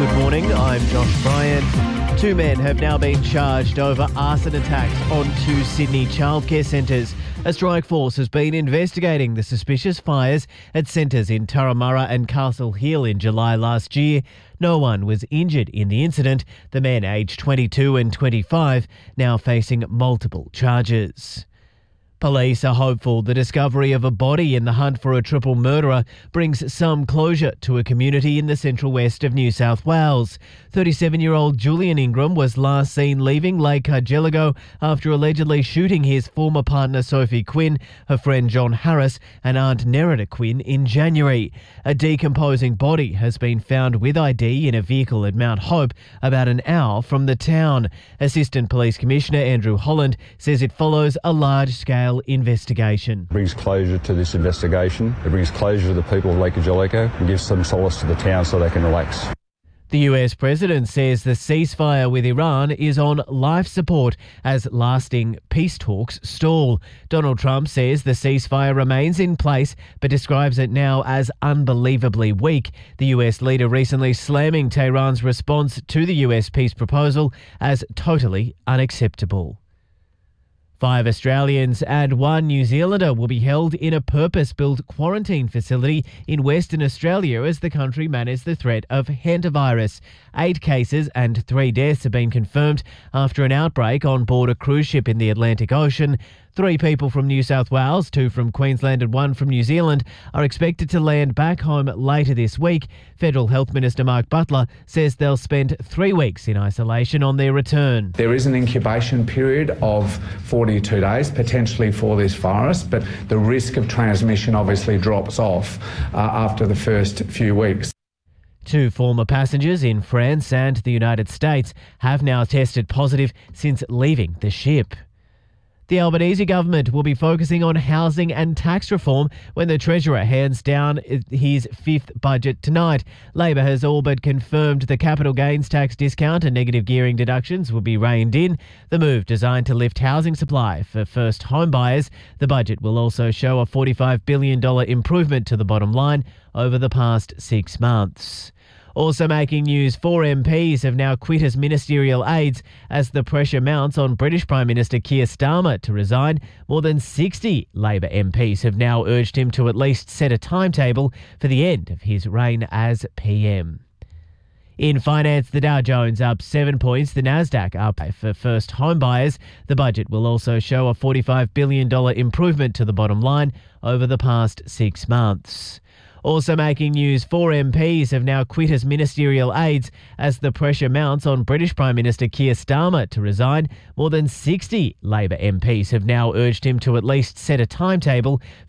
Good morning, I'm Josh Bryant. Two men have now been charged over arson attacks on two Sydney childcare centres. A strike force has been investigating the suspicious fires at centres in Turramurra and Castle Hill in July last year. No one was injured in the incident. The men, aged 22 and 25, now facing multiple charges. Police are hopeful the discovery of a body in the hunt for a triple murderer brings some closure to a community in the central west of New South Wales. 37-year-old Julian Ingram was last seen leaving Lake Cargelligo after allegedly shooting his former partner Sophie Quinn, her friend John Harris and Aunt Nerida Quinn in January. A decomposing body has been found with ID in a vehicle at Mount Hope about an hour from the town. Assistant Police Commissioner Andrew Holland says it follows a large-scale investigation. It brings closure to this investigation. It brings closure to the people of Lake Cargelligo and gives some solace to the town so they can relax. The US president says the ceasefire with Iran is on life support as lasting peace talks stall. Donald Trump says the ceasefire remains in place but describes it now as unbelievably weak. The US leader recently slamming Tehran's response to the US peace proposal as totally unacceptable. 5 Australians and 1 New Zealander will be held in a purpose-built quarantine facility in Western Australia as the country manages the threat of hantavirus. 8 cases and 3 deaths have been confirmed after an outbreak on board a cruise ship in the Atlantic Ocean. 3 people from New South Wales, 2 from Queensland and 1 from New Zealand are expected to land back home later this week. Federal Health Minister Mark Butler says they'll spend 3 weeks in isolation on their return. There is an incubation period of 42 days, potentially for this virus, but the risk of transmission obviously drops off after the first few weeks. 2 former passengers in France and the United States have now tested positive since leaving the ship. The Albanese government will be focusing on housing and tax reform when the Treasurer hands down his 5th budget tonight. Labor has all but confirmed the capital gains tax discount and negative gearing deductions will be reined in. The move designed to lift housing supply for first home buyers. The budget will also show a $45 billion improvement to the bottom line over the past 6 months. Also making news, 4 MPs have now quit as ministerial aides as the pressure mounts on British Prime Minister Keir Starmer to resign. More than 60 Labor MPs have now urged him to at least set a timetable for the end of his reign as PM. In finance, the Dow Jones up 7 points, the Nasdaq up for first home buyers. The budget will also show a $45 billion improvement to the bottom line over the past 6 months. Also making news, 4 MPs have now quit as ministerial aides as the pressure mounts on British Prime Minister Keir Starmer to resign. More than 60 Labor MPs have now urged him to at least set a timetable